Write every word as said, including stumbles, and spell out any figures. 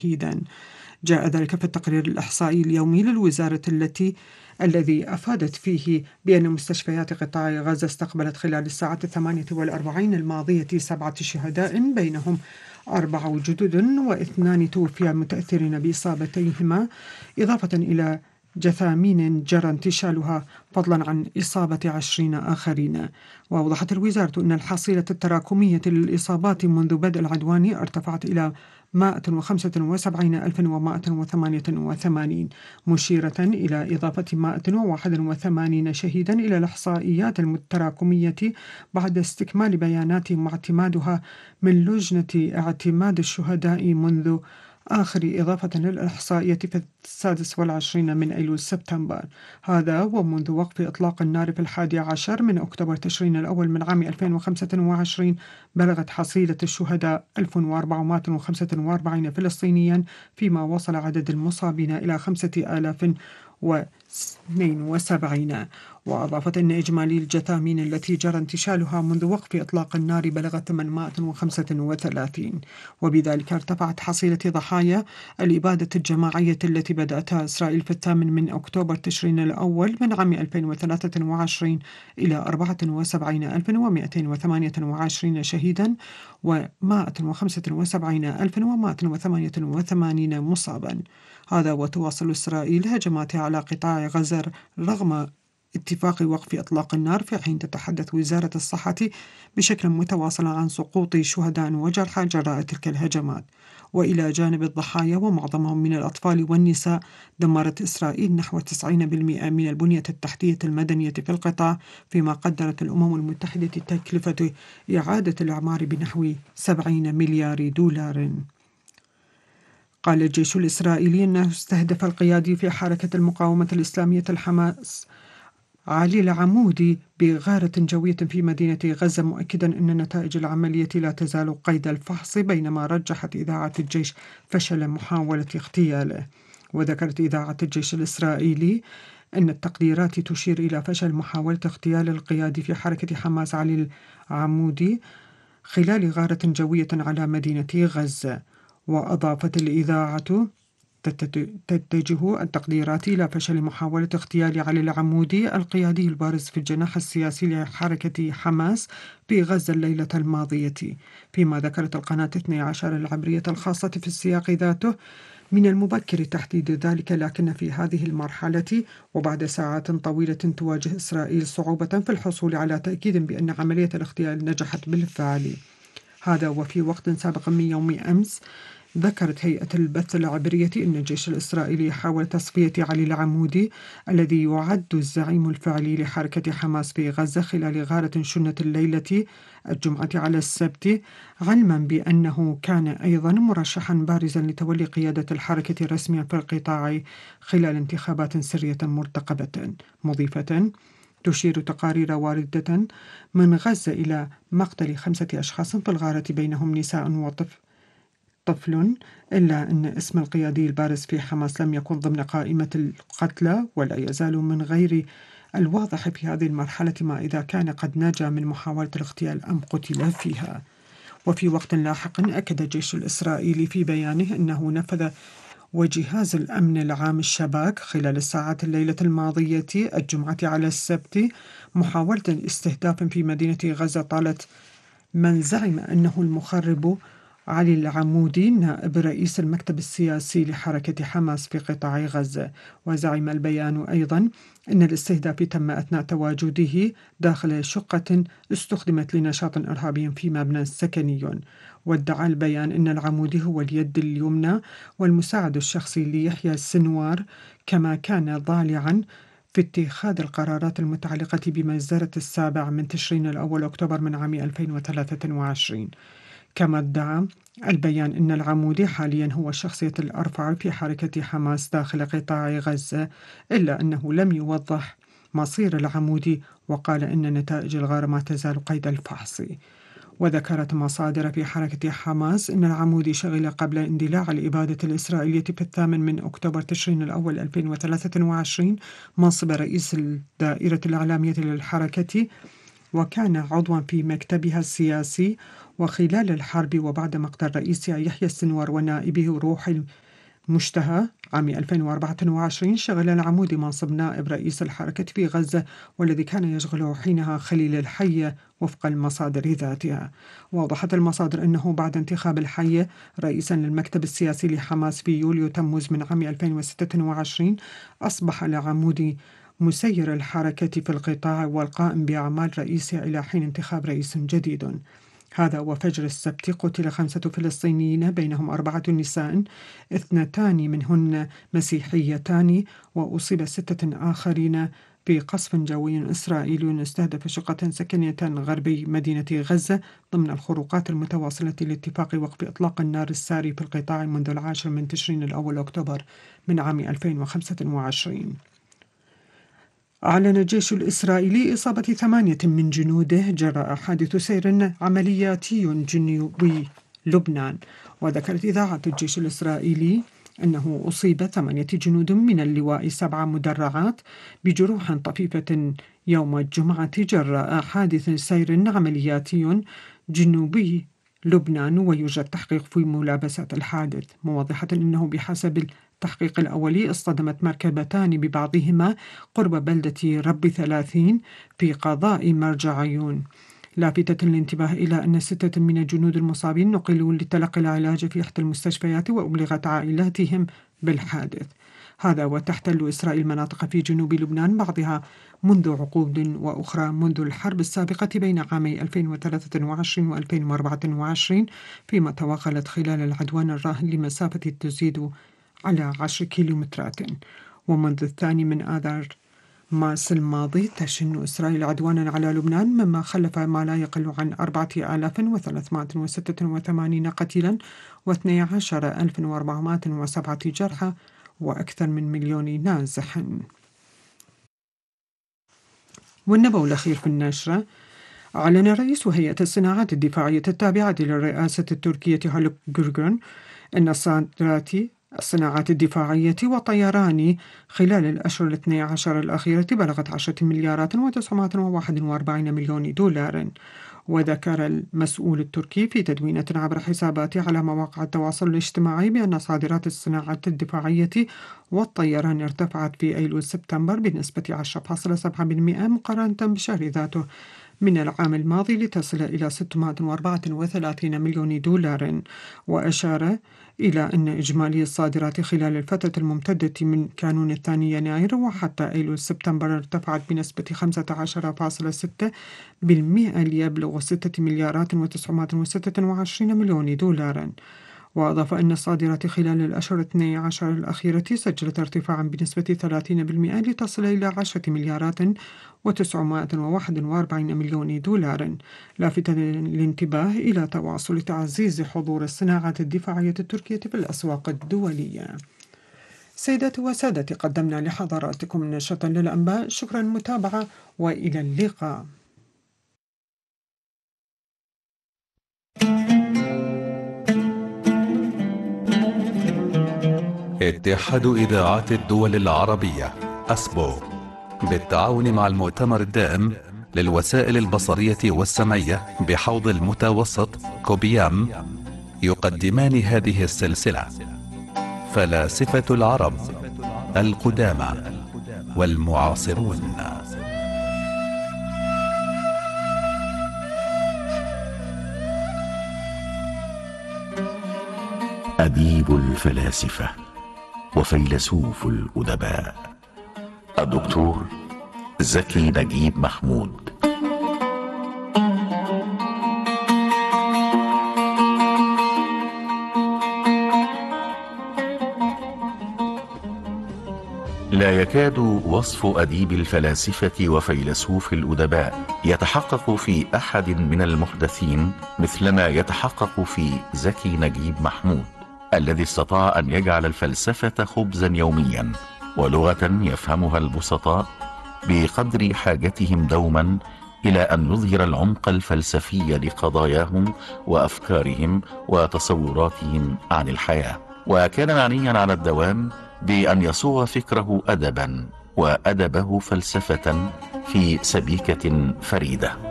تأكيدا. جاء ذلك في التقرير الإحصائي اليومي للوزارة التي الذي أفادت فيه بأن مستشفيات قطاع غزة استقبلت خلال الساعات الثمانية والأربعين الماضية سبعة شهداء، بينهم أربعة جدد واثنان توفي متأثرين بإصابتيهما، إضافة إلى جثامين جرى انتشالها، فضلا عن إصابة عشرين آخرين. وأوضحت الوزارة أن الحصيلة التراكمية للإصابات منذ بدء العدوان ارتفعت إلى مائة وخمسة وسبعين ألفا ومائة وثمانية وثمانين، مشيرة إلى إضافة مائة وواحد وثمانين شهيدا إلى الإحصائيات التراكمية بعد استكمال بياناتهم واعتمادها من لجنة اعتماد الشهداء منذ آخر إضافة للإحصائية في السادس والعشرين من أيلول سبتمبر، هذا ومنذ وقف إطلاق النار في الحادي عشر من أكتوبر تشرين الأول من عام ألفين وخمسة وعشرين بلغت حصيلة الشهداء ألف وأربعمائة وخمسة وأربعين فلسطينيا، فيما وصل عدد المصابين إلى خمسة آلاف واثنين وسبعين. وأضافت أن إجمالي الجثامين التي جرى انتشالها منذ وقف إطلاق النار بلغت ثمانمائة وخمسة وثلاثين، وبذلك ارتفعت حصيلة ضحايا الإبادة الجماعية التي بدأتها إسرائيل في الثامن من أكتوبر تشرين الأول من عام ألفين وثلاثة وعشرين إلى أربعة وسبعين ألفا ومائتين وثمانية وعشرين شهيدا ومائة وخمسة وسبعين ألفا ومائة وثمانية وثمانين مصابا. هذا وتواصل إسرائيل هجماتها على قطاع غزة رغم اتفاق وقف إطلاق النار، في حين تتحدث وزارة الصحة بشكل متواصل عن سقوط شهداء وجرحى جراء تلك الهجمات. وإلى جانب الضحايا ومعظمهم من الأطفال والنساء، دمرت إسرائيل نحو تسعين بالمئة من البنية التحتية المدنية في القطاع، فيما قدرت الأمم المتحدة تكلفة إعادة الإعمار بنحو سبعين مليار دولار. قال الجيش الإسرائيلي أنه استهدف القيادي في حركة المقاومة الإسلامية الحماس علي العمودي بغارة جوية في مدينة غزة، مؤكدا أن نتائج العملية لا تزال قيد الفحص، بينما رجحت إذاعة الجيش فشل محاولة اغتياله. وذكرت إذاعة الجيش الإسرائيلي أن التقديرات تشير إلى فشل محاولة اغتيال القيادي في حركة حماس علي العمودي خلال غارة جوية على مدينة غزة. وأضافت الإذاعة تتجه التقديرات إلى فشل محاولة اغتيال علي العمودي القيادي البارز في الجناح السياسي لحركة حماس في غزة الليلة الماضية، فيما ذكرت القناة اثنتي عشرة العبرية الخاصة في السياق ذاته من المبكر تحديد ذلك، لكن في هذه المرحلة وبعد ساعات طويلة تواجه إسرائيل صعوبة في الحصول على تأكيد بأن عملية الاغتيال نجحت بالفعل. هذا وفي وقت سابق من يوم أمس ذكرت هيئة البث العبرية أن الجيش الإسرائيلي حاول تصفية علي العمودي الذي يعد الزعيم الفعلي لحركة حماس في غزة خلال غارة شنت الليلة الجمعة على السبت، علما بأنه كان أيضا مرشحا بارزا لتولي قيادة الحركة رسميا في القطاع خلال انتخابات سرية مرتقبة، مضيفة تشير تقارير واردة من غزة إلى مقتل خمسة أشخاص في الغارة بينهم نساء وطفل طفل، إلا أن اسم القيادي البارز في حماس لم يكن ضمن قائمة القتلى، ولا يزال من غير الواضح في هذه المرحلة ما إذا كان قد نجا من محاولة الاغتيال أم قتل فيها. وفي وقت لاحق أكد الجيش الإسرائيلي في بيانه أنه نفذ وجهاز الأمن العام الشباك خلال الساعات الليلة الماضية الجمعة على السبت محاولة استهداف في مدينة غزة طالت من زعم أنه المخرب علي العمودي نائب رئيس المكتب السياسي لحركة حماس في قطاع غزة. وزعم البيان أيضا أن الاستهداف تم أثناء تواجده داخل شقة استخدمت لنشاط إرهابي في مبنى سكني. وادعى البيان أن العمودي هو اليد اليمنى والمساعد الشخصي ليحيى السنوار، كما كان ضالعا في اتخاذ القرارات المتعلقة بمجزرة السابع من تشرين الأول أكتوبر من عام ألفين وثلاثة وعشرين. كما ادعى البيان أن العمودي حاليا هو الشخصية الأرفع في حركة حماس داخل قطاع غزة، إلا أنه لم يوضح مصير العمودي، وقال أن نتائج الغارة ما تزال قيد الفحص. وذكرت مصادر في حركة حماس أن العمودي شغل قبل اندلاع الإبادة الإسرائيلية في الثامن من أكتوبر تشرين الأول ألفين وثلاثة وعشرين منصب رئيس الدائرة الإعلامية للحركة وكان عضوا في مكتبها السياسي. وخلال الحرب وبعد مقتل رئيسها يحيى السنوار ونائبه روحي مشتهى عام ألفين وأربعة وعشرين، شغل العمودي منصب نائب رئيس الحركة في غزة، والذي كان يشغله حينها خليل الحية وفق المصادر ذاتها. وأوضحت المصادر أنه بعد انتخاب الحية رئيسا للمكتب السياسي لحماس في يوليو تموز من عام ألفين وستة وعشرين، أصبح العمودي مسير الحركة في القطاع والقائم بأعمال رئيسها إلى حين انتخاب رئيس جديد. هذا وفجر السبت قتل خمسة فلسطينيين بينهم أربعة نساء، اثنتان منهن مسيحيتان، وأصيب ستة آخرين في قصف جوي إسرائيلي استهدف شقة سكنية غربي مدينة غزة ضمن الخروقات المتواصلة لاتفاق وقف إطلاق النار الساري في القطاع منذ العاشر من تشرين الأول أكتوبر من عام ألفين وخمسة وعشرين. أعلن الجيش الإسرائيلي إصابة ثمانية من جنوده جراء حادث سير عملياتي جنوبي لبنان. وذكرت إذاعة الجيش الإسرائيلي أنه أصيب ثمانية جنود من اللواء سبع مدرعات بجروح طفيفة يوم الجمعة جراء حادث سير عملياتي جنوبي لبنان، ويوجد تحقيق في ملابسات الحادث، موضحة أنه بحسب التحقيق الأولي اصطدمت مركبتان ببعضهما قرب بلدة رب ثلاثين في قضاء مرجع عيون، لافتة الانتباه إلى أن ستة من الجنود المصابين نقلوا لتلقي العلاج في إحدى المستشفيات وأبلغت عائلاتهم بالحادث. هذا وتحتل إسرائيل مناطق في جنوب لبنان بعضها منذ عقود وأخرى منذ الحرب السابقة بين عامي ألفين وثلاثة وعشرين وألفين وأربعة وعشرين، فيما توغلت خلال العدوان الراهن لمسافة تزيد على عشر كيلومترات. ومنذ الثاني من آذار مارس الماضي تشن إسرائيل عدوانا على لبنان، مما خلف ما لا يقل عن أربعة آلاف وثلاثمائة وستة وثمانين قتيلا واثني عشر ألف وأربعمائة وسبعة جرحى وأكثر من مليون نازح. والنبأ الأخير في النشرة: أعلن رئيس هيئة الصناعات الدفاعية التابعة للرئاسة التركية هالوك جورجون أن صادرات الصناعات الدفاعية والطيران خلال الأشهر الاثني عشر الأخيرة بلغت عشرة مليارات وتسعمائة وواحد وأربعين مليون دولار. وذكر المسؤول التركي في تدوينة عبر حساباته على مواقع التواصل الاجتماعي بأن صادرات الصناعات الدفاعية والطيران ارتفعت في أيلول سبتمبر بنسبة عشرة فاصلة سبعة بالمئة مقارنة بشهر ذاته من العام الماضي لتصل إلى ستمائة وأربعة وثلاثين مليون دولار. وأشار إلى أن إجمالي الصادرات خلال الفترة الممتدة من كانون الثاني يناير وحتى أيلول سبتمبر ارتفعت بنسبة خمسة عشر فاصلة ستة بالمئة ليبلغ ستة مليارات وتسعمائة وستة وعشرين مليون دولار. وأضاف أن الصادرات خلال الأشهر الاثني عشر الأخيرة سجلت ارتفاعا بنسبة ثلاثين بالمئة لتصل إلى عشرة مليارات وتسعمائة وواحد وأربعين مليون دولار، لافتة الانتباه إلى تواصل تعزيز حضور الصناعات الدفاعية التركية في الأسواق الدولية. سيداتي وسادتي، قدمنا لحضراتكم نشرة للأنباء. شكرا للمتابعة وإلى اللقاء. اتحاد إذاعات الدول العربية أسبو بالتعاون مع المؤتمر الدائم للوسائل البصرية والسمعية بحوض المتوسط كوبيام يقدمان هذه السلسلة: فلاسفة العرب القدامى والمعاصرون. أديب الفلاسفة وفيلسوف الأدباء الدكتور زكي نجيب محمود. لا يكاد وصف أديب الفلاسفة وفيلسوف الأدباء يتحقق في أحد من المحدثين مثلما يتحقق في زكي نجيب محمود، الذي استطاع أن يجعل الفلسفة خبزا يوميا ولغة يفهمها البسطاء بقدر حاجتهم دوما إلى أن يظهر العمق الفلسفي لقضاياهم وأفكارهم وتصوراتهم عن الحياة. وكان معنيا على الدوام بأن يصوغ فكره أدبا وأدبه فلسفة في سبيكة فريدة.